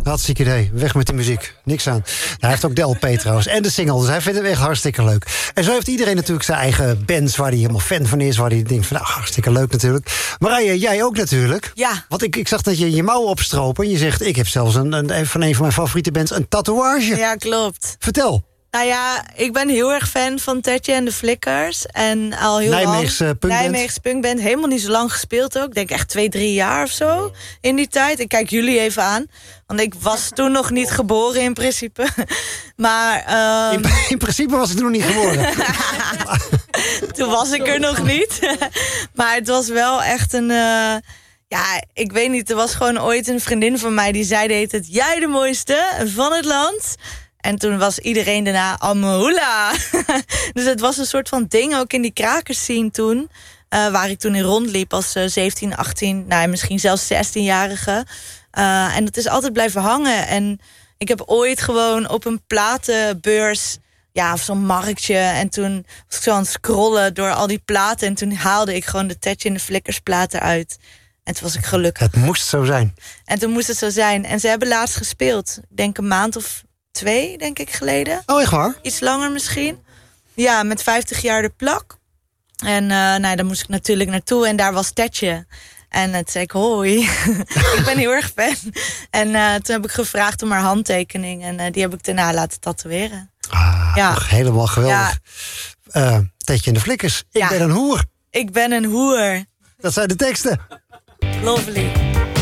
Hartstikke idee. Weg met die muziek. Niks aan. Hij heeft ook de LP trouwens. En de single. Dus hij vindt het echt hartstikke leuk. En zo heeft iedereen natuurlijk zijn eigen bands waar hij helemaal fan van is. Waar hij denkt van, nou, hartstikke leuk natuurlijk. Marije, jij ook natuurlijk. Ja. Want ik zag dat je je mouwen opstropen. En je zegt, ik heb zelfs van een van mijn favoriete bands een tatoeage. Ja, klopt. Vertel. Nou ja, ik ben heel erg fan van Tetje en de Flikkers. En al heel Nijmeegse lang. punkband. Nijmeegse punkband. Helemaal niet zo lang gespeeld ook. Ik denk echt 2-3 jaar of zo in die tijd. Ik kijk jullie even aan. Want ik was toen nog niet geboren in principe. Maar in principe was ik toen nog niet geboren. toen was ik er nog niet. Maar het was wel echt een... ja, ik weet niet. Er was gewoon ooit een vriendin van mij die zei de hele tijd, jij de mooiste van het land. En toen was iedereen daarna Amahula. Dus het was een soort van ding ook in die krakerscene toen. Waar ik toen in rondliep als 17, 18, nou misschien zelfs 16-jarige. En dat is altijd blijven hangen. En ik heb ooit gewoon op een platenbeurs, ja, of zo'n marktje. En toen was ik zo aan het scrollen door al die platen. En toen haalde ik gewoon de Tetje en de Flikkers platen uit. En toen was ik gelukkig. Het moest zo zijn. En toen moest het zo zijn. En ze hebben laatst gespeeld. Ik denk een maand of 2, denk ik, geleden. Oh, echt waar? Iets langer misschien. Ja, met 50 jaar de plak. En nou, daar moest ik natuurlijk naartoe. En daar was Tetje. En toen zei ik, hoi. Ik ben heel erg fan. En toen heb ik gevraagd om haar handtekening. En die heb ik daarna laten tatoeëren. Ja. Helemaal geweldig. Ja. Tetje en de Flikkers. Ik ben een hoer. Ik ben een hoer. Dat zijn de teksten. Lovely.